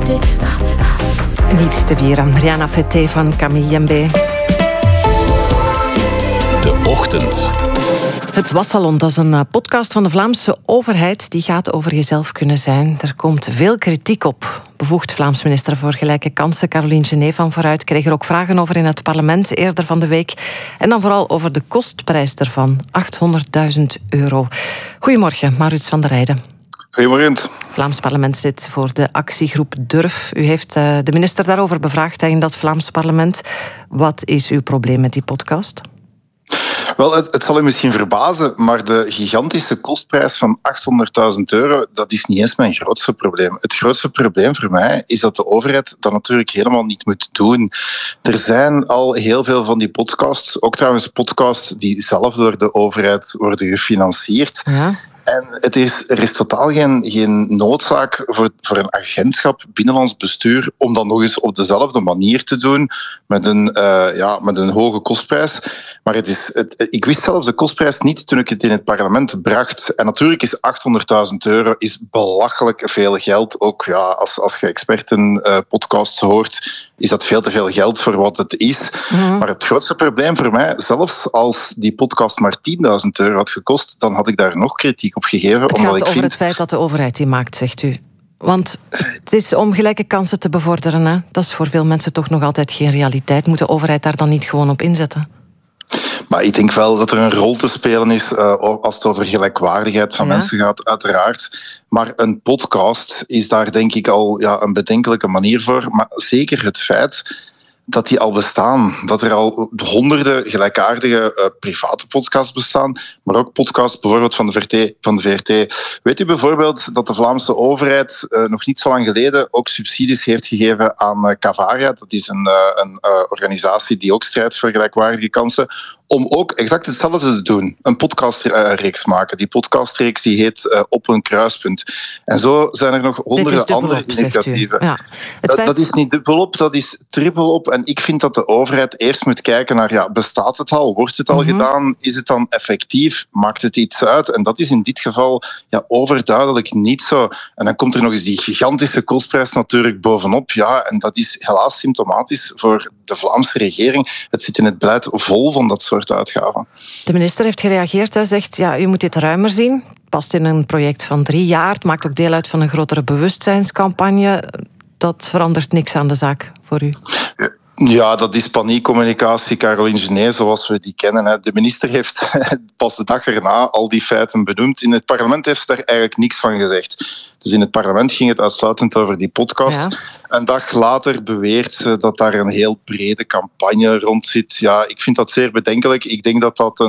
Niets te vieren. Rihanna Fete van Camille Mbé. De Ochtend. Het Wassalon, dat is een podcast van de Vlaamse overheid. Die gaat over jezelf kunnen zijn. Er komt veel kritiek op. Bevoegd Vlaams minister voor Gelijke Kansen, Caroline Genet van Vooruit, kreeg er ook vragen over in het parlement eerder van de week. En dan vooral over de kostprijs ervan. €800.000. Goedemorgen, Maurits van der Rijden. Goedemorgen. Vlaams parlement zit voor de actiegroep Durf. U heeft de minister daarover bevraagd in dat Vlaams parlement. Wat is uw probleem met die podcast? Wel, het zal u misschien verbazen, maar de gigantische kostprijs van €800.000, dat is niet eens mijn grootste probleem. Het grootste probleem voor mij is dat de overheid dat natuurlijk helemaal niet moet doen. Er zijn al heel veel van die podcasts, ook trouwens podcasts die zelf door de overheid worden gefinancierd. Ja. En er is totaal geen noodzaak voor een agentschap binnenlands bestuur om dat nog eens op dezelfde manier te doen met een hoge kostprijs. Maar ik wist zelfs de kostprijs niet toen ik het in het parlement bracht. En natuurlijk is €800.000 is belachelijk veel geld. Ook als je expertenpodcasts hoort, is dat veel te veel geld voor wat het is. Mm-hmm. Maar het grootste probleem voor mij, zelfs als die podcast maar €10.000 had gekost, dan had ik daar nog kritiek op gegeven. Het gaat over het feit dat de overheid die maakt, zegt u. Want het is om gelijke kansen te bevorderen. Hè? Dat is voor veel mensen toch nog altijd geen realiteit. Moet de overheid daar dan niet gewoon op inzetten? Maar ik denk wel dat er een rol te spelen is als het over gelijkwaardigheid van mensen gaat, uiteraard. Maar een podcast is daar denk ik al een bedenkelijke manier voor. Maar zeker het feit dat die al bestaan. Dat er al honderden gelijkaardige private podcasts bestaan, maar ook podcasts bijvoorbeeld van de VRT. Weet u bijvoorbeeld dat de Vlaamse overheid nog niet zo lang geleden ook subsidies heeft gegeven aan Cavaria? Dat is een organisatie die ook strijdt voor gelijkwaardige kansen, om ook exact hetzelfde te doen. Een podcastreeks maken. Die podcastreeks die heet Op een kruispunt. En zo zijn er nog honderden andere initiatieven. Ja. Dat is niet dubbelop, dat is trippelop. En ik vind dat de overheid eerst moet kijken naar, bestaat het al? Wordt het al gedaan? Is het dan effectief? Maakt het iets uit? En dat is in dit geval overduidelijk niet zo. En dan komt er nog eens die gigantische kostprijs natuurlijk bovenop. Ja, en dat is helaas symptomatisch voor de Vlaamse regering. Het zit in het beleid vol van dat soort uitgaven. De minister heeft gereageerd. Hij zegt, je moet dit ruimer zien. Het past in een project van 3 jaar. Het maakt ook deel uit van een grotere bewustzijnscampagne. Dat verandert niks aan de zaak voor u. Ja, dat is paniekcommunicatie, Caroline Genet, zoals we die kennen. De minister heeft pas de dag erna al die feiten benoemd. In het parlement heeft ze daar eigenlijk niks van gezegd. Dus in het parlement ging het uitsluitend over die podcast. Ja. Een dag later beweert ze dat daar een heel brede campagne rond zit. Ja, ik vind dat zeer bedenkelijk. Ik denk dat dat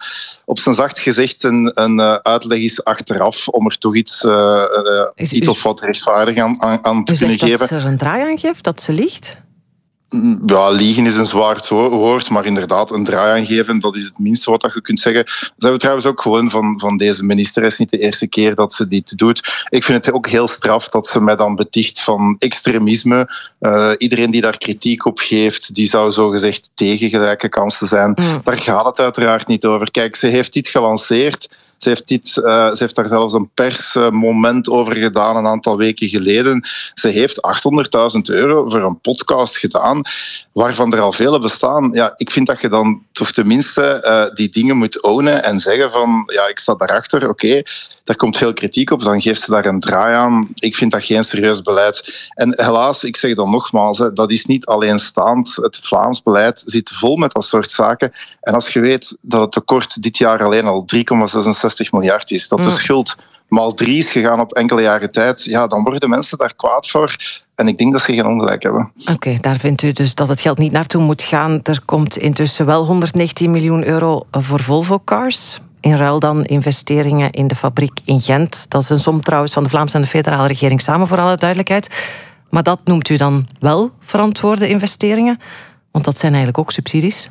op zijn zacht gezegd een uitleg is achteraf om er toch iets of wat rechtvaardig aan te kunnen geven. Dat ze er een draai aan geeft, dat ze liegt? Ja, liegen is een zwaar woord, maar inderdaad, een draai aangeven, dat is het minste wat je kunt zeggen. Dat hebben we trouwens ook gewoon van deze minister. Het is niet de eerste keer dat ze dit doet. Ik vind het ook heel straf dat ze mij dan beticht van extremisme. Iedereen die daar kritiek op geeft, die zou zogezegd tegen gelijke kansen zijn. Daar gaat het uiteraard niet over. Kijk, ze heeft dit gelanceerd. Ze heeft daar zelfs een persmoment over gedaan een aantal weken geleden. Ze heeft €800.000 voor een podcast gedaan, waarvan er al vele bestaan. Ja, ik vind dat je dan toch tenminste die dingen moet ownen en zeggen van, ik sta daarachter, oké, daar komt veel kritiek op, dan geeft ze daar een draai aan. Ik vind dat geen serieus beleid. En helaas, ik zeg dan nogmaals, dat is niet alleenstaand. Het Vlaams beleid zit vol met dat soort zaken. En als je weet dat het tekort dit jaar alleen al 3,66 miljard is, dat de schuld maal 3 is gegaan op enkele jaren tijd, dan worden mensen daar kwaad voor. En ik denk dat ze geen ongelijk hebben. Oké, daar vindt u dus dat het geld niet naartoe moet gaan. Er komt intussen wel €119 miljoen voor Volvo Cars. In ruil dan investeringen in de fabriek in Gent. Dat is een som trouwens van de Vlaamse en de federale regering samen, voor alle duidelijkheid. Maar dat noemt u dan wel verantwoorde investeringen? Want dat zijn eigenlijk ook subsidies.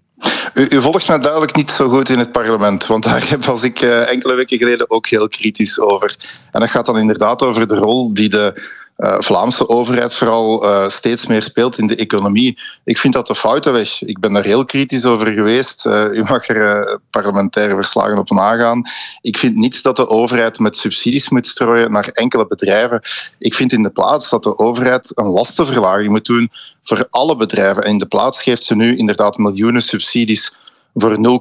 U volgt mij duidelijk niet zo goed in het parlement, want daar was ik enkele weken geleden ook heel kritisch over. En dat gaat dan inderdaad over de rol die de Vlaamse overheid vooral steeds meer speelt in de economie. Ik vind dat de foute weg. Ik ben daar heel kritisch over geweest. U mag er parlementaire verslagen op nagaan. Ik vind niet dat de overheid met subsidies moet strooien naar enkele bedrijven. Ik vind in de plaats dat de overheid een lastenverlaging moet doen voor alle bedrijven. En in de plaats geeft ze nu inderdaad miljoenen subsidies voor 0,0001%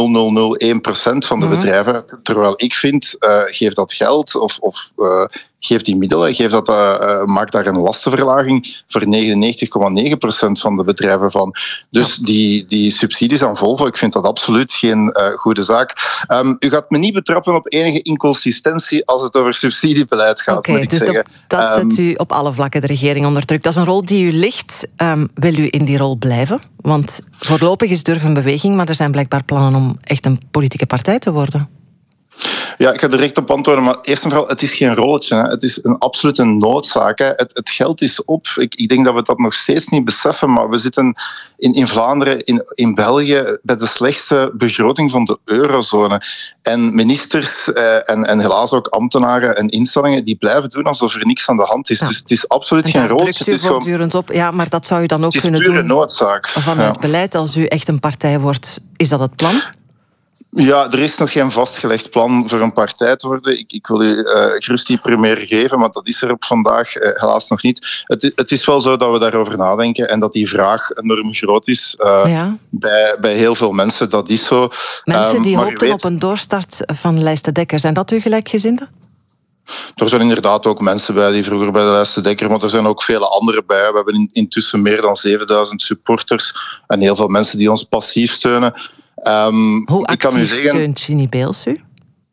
van de bedrijven. Terwijl ik vind, geef dat geld of geef die middelen, maak daar een lastenverlaging voor 99,9% van de bedrijven van. Dus die subsidies aan Volvo, ik vind dat absoluut geen goede zaak. U gaat me niet betrappen op enige inconsistentie als het over subsidiebeleid gaat. Oké, dus dat zet u op alle vlakken de regering onder druk. Dat is een rol die u ligt. Wil u in die rol blijven? Want voorlopig is Durf een beweging, maar er zijn blijkbaar plannen om echt een politieke partij te worden. Ja, ik ga direct op antwoorden, maar eerst en vooral, het is geen rolletje. Hè. Het is een absolute noodzaak. Hè. Het geld is op. Ik denk dat we dat nog steeds niet beseffen, maar we zitten in Vlaanderen, in België, bij de slechtste begroting van de eurozone. En ministers en helaas ook ambtenaren en instellingen, die blijven doen alsof er niks aan de hand is. Ja. Dus het is absoluut geen rolletje. Het is voortdurend op. Ja, maar dat zou u dan ook kunnen doen. Het is pure noodzaak. Vanuit beleid, als u echt een partij wordt, is dat het plan? Ja, er is nog geen vastgelegd plan voor een partij te worden. Ik wil u gerust die premier geven, maar dat is er op vandaag helaas nog niet. Het is wel zo dat we daarover nadenken en dat die vraag enorm groot is bij heel veel mensen. Dat is zo. Mensen die hoopten op een doorstart van Lijst de Dekker. Zijn dat uw gelijkgezinden? Er zijn inderdaad ook mensen bij die vroeger bij de Lijst de Dekker, maar er zijn ook vele anderen bij. We hebben intussen meer dan 7000 supporters en heel veel mensen die ons passief steunen. Hoe actief steunt Ginny Beels u?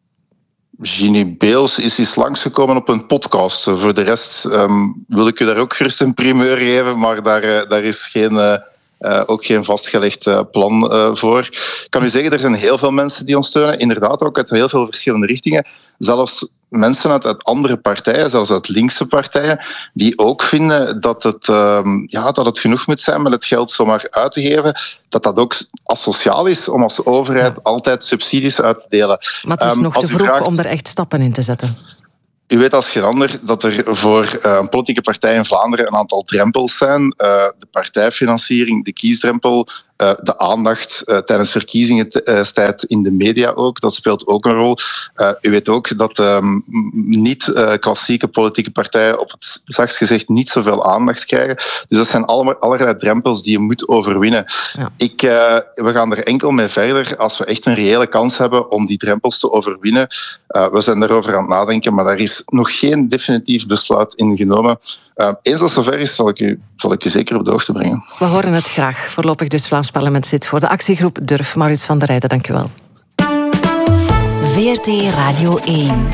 Ginny Beels is langsgekomen op een podcast. Voor de rest wil ik u daar ook gerust een primeur geven, maar daar is ook geen vastgelegd plan voor. Ik kan u zeggen, er zijn heel veel mensen die ons steunen. Inderdaad ook uit heel veel verschillende richtingen. Zelfs mensen uit andere partijen, zelfs uit linkse partijen, die ook vinden dat het genoeg moet zijn met het geld zomaar uit te geven. Dat ook asociaal is om als overheid altijd subsidies uit te delen. Maar het is nog te vroeg om er echt stappen in te zetten. U weet als geen ander dat er voor een politieke partij in Vlaanderen een aantal drempels zijn. De partijfinanciering, de kiesdrempel, de aandacht tijdens verkiezingstijd in de media ook. Dat speelt ook een rol. U weet ook dat niet-klassieke politieke partijen op het zachtst gezegd niet zoveel aandacht krijgen. Dus dat zijn allerlei drempels die je moet overwinnen. Ja. We gaan er enkel mee verder als we echt een reële kans hebben om die drempels te overwinnen. We zijn daarover aan het nadenken, maar daar is nog geen definitief besluit in genomen. Eens als zover is, zal ik u zeker op de hoogte brengen. We horen het graag. Voorlopig dus Vlaams parlementslid voor de actiegroep Durf. Maurits van der Rijden, dank u wel. VRT Radio 1.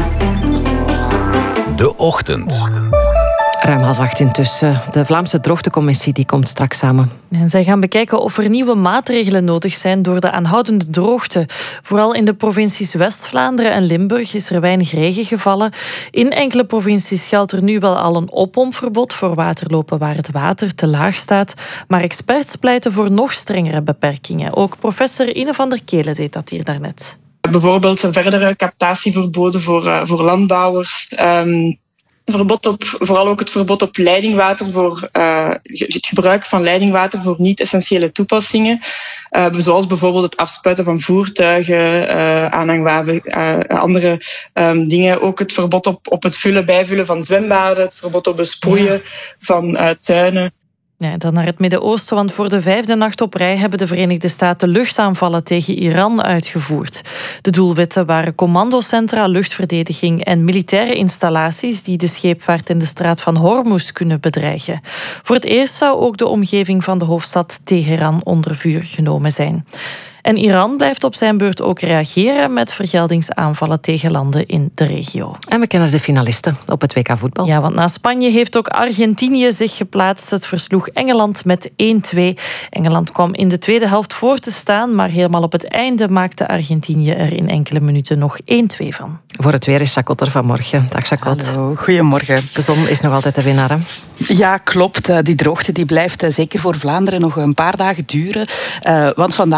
De Ochtend. Ruim 7:30 intussen. De Vlaamse Droogtecommissie die komt straks samen. En zij gaan bekijken of er nieuwe maatregelen nodig zijn door de aanhoudende droogte. Vooral in de provincies West-Vlaanderen en Limburg is er weinig regen gevallen. In enkele provincies geldt er nu wel al een oppompverbod voor waterlopen waar het water te laag staat. Maar experts pleiten voor nog strengere beperkingen. Ook professor Ine van der Kelen deed dat hier daarnet. Bijvoorbeeld een verdere captatieverboden voor landbouwers. Vooral ook het verbod op leidingwater voor het gebruik van leidingwater voor niet-essentiële toepassingen. Zoals bijvoorbeeld het afspuiten van voertuigen, aanhangwagen, andere dingen. Ook het verbod op het bijvullen van zwembaden, het verbod op besproeien van tuinen. Ja, dan naar het Midden-Oosten, want voor de 5e nacht op rij hebben de Verenigde Staten luchtaanvallen tegen Iran uitgevoerd. De doelwitten waren commandocentra, luchtverdediging en militaire installaties die de scheepvaart in de straat van Hormuz kunnen bedreigen. Voor het eerst zou ook de omgeving van de hoofdstad Teheran onder vuur genomen zijn. En Iran blijft op zijn beurt ook reageren met vergeldingsaanvallen tegen landen in de regio. En we kennen de finalisten op het WK voetbal. Ja, want na Spanje heeft ook Argentinië zich geplaatst. Het versloeg Engeland met 1-2. Engeland kwam in de tweede helft voor te staan, maar helemaal op het einde maakte Argentinië er in enkele minuten nog 1-2 van. Voor het weer is Jacot er vanmorgen. Dag Jacot. Hallo, goedemorgen. De zon is nog altijd de winnaar, hè? Ja, klopt. Die droogte die blijft zeker voor Vlaanderen nog een paar dagen duren. Want vandaag opnieuw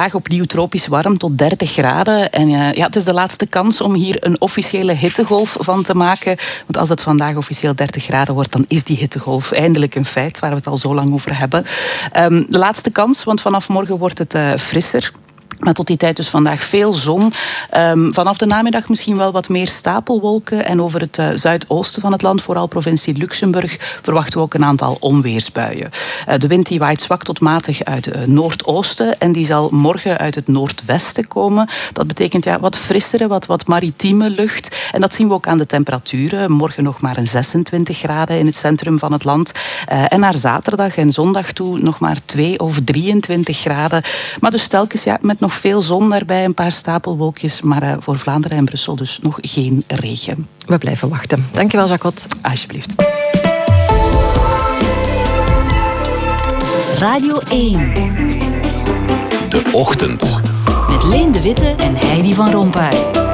tropisch warm tot 30 graden. En het is de laatste kans om hier een officiële hittegolf van te maken. Want als het vandaag officieel 30 graden wordt, dan is die hittegolf eindelijk een feit waar we het al zo lang over hebben. De laatste kans, want vanaf morgen wordt het frisser. Maar tot die tijd dus vandaag veel zon. Vanaf de namiddag misschien wel wat meer stapelwolken. En over het zuidoosten van het land, vooral provincie Luxemburg, verwachten we ook een aantal onweersbuien. De wind die waait zwak tot matig uit het noordoosten. En die zal morgen uit het noordwesten komen. Dat betekent wat frissere, wat maritieme lucht. En dat zien we ook aan de temperaturen. Morgen nog maar een 26 graden in het centrum van het land. En naar zaterdag en zondag toe nog maar 2 of 23 graden. Maar dus telkens met nog veel zon daarbij, een paar stapelwolkjes. Maar voor Vlaanderen en Brussel dus nog geen regen. We blijven wachten. Dankjewel, Jacquot. Alsjeblieft. Radio 1. De Ochtend. Met Leen de Witte en Heidi van Rompuy.